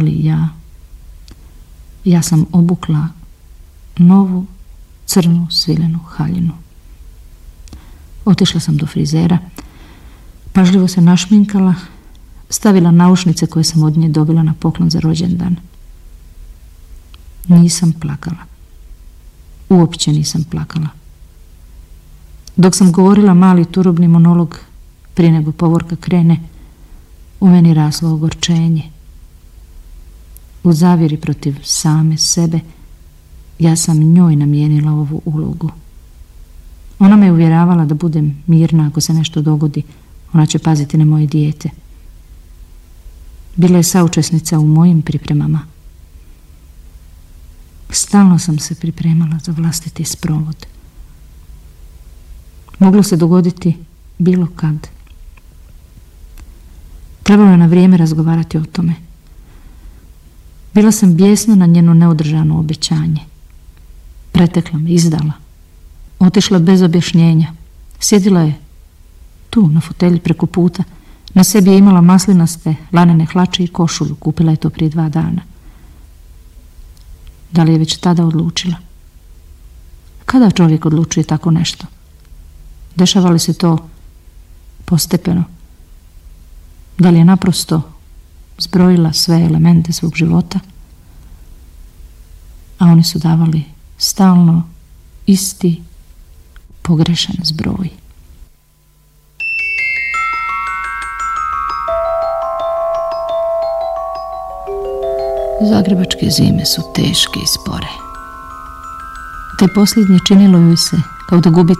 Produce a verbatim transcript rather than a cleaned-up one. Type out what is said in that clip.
mali ja. Ja sam obukla novu crnu svilenu haljinu. Otišla sam do frizera, pažljivo se našminkala, stavila naušnice koje sam od nje dobila na poklon za rođendan. Nisam plakala. Uopće nisam plakala. Dok sam govorila mali turobni monolog, prije nego povorka krene, u meni raslo ogorčenje. U zavjeri protiv same sebe, ja sam njoj namijenila ovu ulogu. Ona me uvjeravala da budem mirna ako se nešto dogodi, ona će paziti na moje dijete. Bila je saučesnica u mojim pripremama. Stalno sam se pripremala za vlastiti sprovod. Moglo se dogoditi bilo kad. Trebalo je na vrijeme razgovarati o tome. Bila sam bijesna na njeno neodržano obećanje. Pretekla me, izdala. Otišla bez objašnjenja. Sjedila je tu, na fotelji preko puta. Na sebi je imala maslinaste, lanene hlače i košulju. Kupila je to prije dva dana. Da li je već tada odlučila? Kada čovjek odlučuje tako nešto? Dešava li se to postepeno? Da li je naprosto zbrojila sve elemente svog života, a oni su davali stalno isti pogrešan zbroj? Zagrebačke zime su teške i spore. Te posljednje činilo joj se kao da gubi